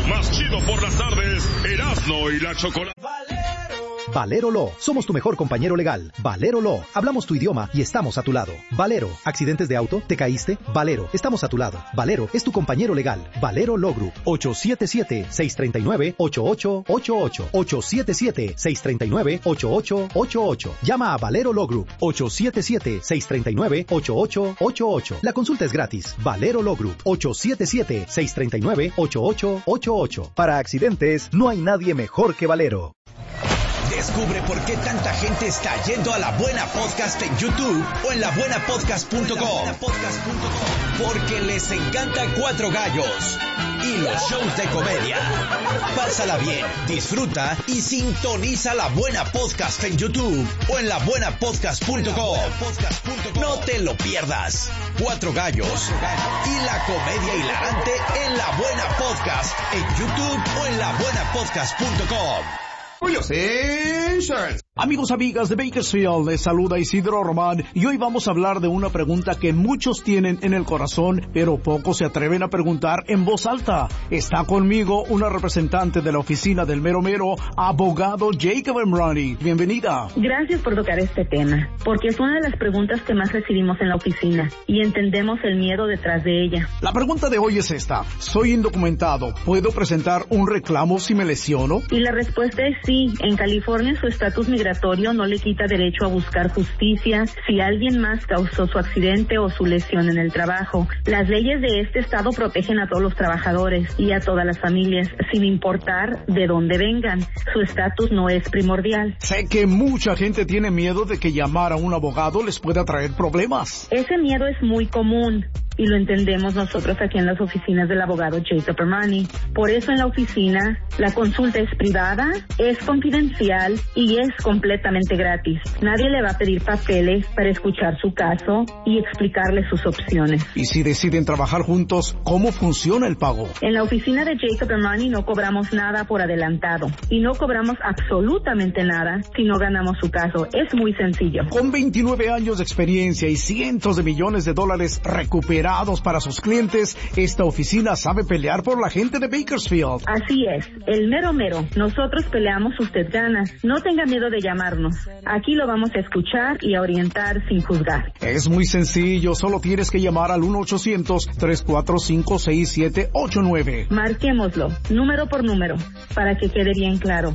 más chido por las tardes, Erasmo y la Chocolata. Valero Law, somos tu mejor compañero legal. Valero Law, hablamos tu idioma y estamos a tu lado. Valero, ¿accidentes de auto? ¿Te caíste? Valero, estamos a tu lado. Valero es tu compañero legal. Valero Law Group, 877-639-8888. 877-639-8888. Llama a Valero Law Group, 877-639-8888. La consulta es gratis. Valero Law Group, 877-639-8888. Para accidentes, no hay nadie mejor que Valero. Descubre por qué tanta gente está yendo a La Buena Podcast en YouTube o en labuenapodcast.com. Porque les encanta Cuatro Gallos y los shows de comedia. Pásala bien, disfruta y sintoniza La Buena Podcast en YouTube o en labuenapodcast.com. No te lo pierdas. Cuatro Gallos y la comedia hilarante en La Buena Podcast en YouTube o en labuenapodcast.com. Insurance. Amigos, amigas de Bakersfield, les saluda Isidro Román y hoy vamos a hablar de una pregunta que muchos tienen en el corazón, pero pocos se atreven a preguntar en voz alta. Está conmigo una representante de la oficina del mero mero, abogado Jacob Emrani. Bienvenida. Gracias por tocar este tema, porque es una de las preguntas que más recibimos en la oficina y entendemos el miedo detrás de ella. La pregunta de hoy es esta: soy indocumentado, ¿puedo presentar un reclamo si me lesiono? Y la respuesta es sí. En California su estatus migratorio no le quita derecho a buscar justicia si alguien más causó su accidente o su lesión en el trabajo. Las leyes de este estado protegen a todos los trabajadores y a todas las familias, sin importar de dónde vengan. Su estatus no es primordial. Sé que mucha gente tiene miedo de que llamar a un abogado les pueda traer problemas. Ese miedo es muy común y lo entendemos nosotros aquí en las oficinas del abogado Jacob Emrani. Por eso en la oficina la consulta es privada, es confidencial y es completamente gratis. Nadie le va a pedir papeles para escuchar su caso y explicarle sus opciones. Y si deciden trabajar juntos, ¿cómo funciona el pago? En la oficina de Jacob Emrani no cobramos nada por adelantado y no cobramos absolutamente nada si no ganamos su caso. Es muy sencillo. Con 29 años de experiencia y cientos de millones de dólares recuperados para sus clientes, esta oficina sabe pelear por la gente de Bakersfield. Así es, el mero mero. Nosotros peleamos, usted gana. No tenga miedo de llamarnos. Aquí lo vamos a escuchar y a orientar sin juzgar. Es muy sencillo, solo tienes que llamar al 1-800-345-6789. Marquémoslo, número por número, para que quede bien claro.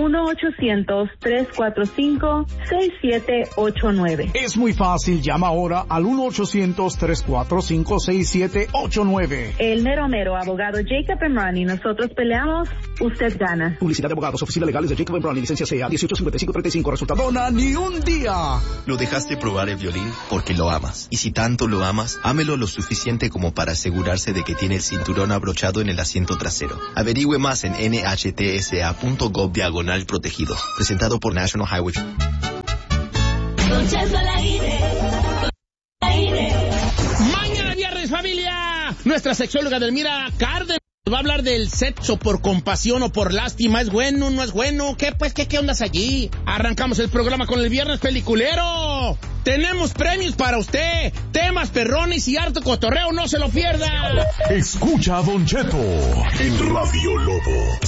1-800-345-6789. Es muy fácil, llama ahora al 1-800-345-6789. El mero mero, abogado Jacob Emrani. Nosotros peleamos, usted gana. Publicidad de abogados, oficinas legales de Jacob Emrani, licencia CA 185535, resultado dona ni un día. Lo dejaste probar el violín porque lo amas. Y si tanto lo amas, ámelo lo suficiente como para asegurarse de que tiene el cinturón abrochado en el asiento trasero. Averigüe más en nhtsa.gov/protegido. Presentado por National Highway. Mañana viernes, familia, nuestra sexóloga Delmira Cárdenas va a hablar del sexo por compasión o por lástima. ¿Es bueno, no es bueno? ¿Qué ondas allí? Arrancamos el programa con el viernes peliculero. Tenemos premios para usted, temas perrones y harto cotorreo, no se lo pierda. Escucha a Don Cheto en Radio Lobo.